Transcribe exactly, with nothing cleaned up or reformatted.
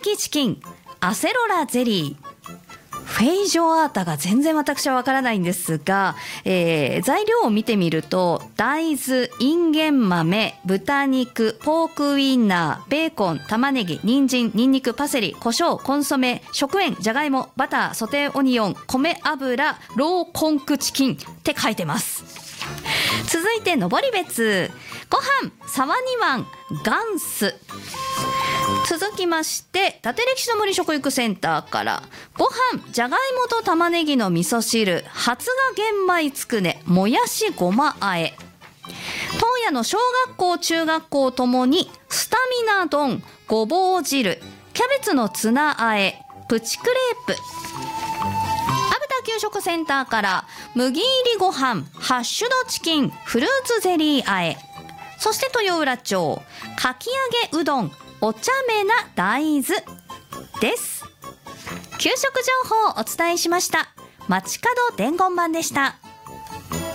きチキンアセロラゼリー。フェイジョアータが全然私はわからないんですが、えー、材料を見てみると大豆、インゲン豆、豚肉、ポークウインナー、ベーコン、玉ねぎ、人参、ニンニク、パセリ、胡椒、コンソメ、食塩、じゃがいも、バター、ソテーオニオン、米油、ローコンクチキンって書いてます。続いて登別ご飯沢に湾ガンス。続きまして伊達歴史の森食育センターからご飯じゃがいもと玉ねぎの味噌汁発芽玄米つくねもやしごまあえ。東野の小学校中学校ともにスタミナ丼ごぼう汁キャベツのツナあえプチクレープ。虻田給食センターから麦入りご飯ハッシュドチキンフルーツゼリーあえ。そして豊浦町かき揚げうどんお茶目な大豆です。給食情報をお伝えしました。街角伝言版でした。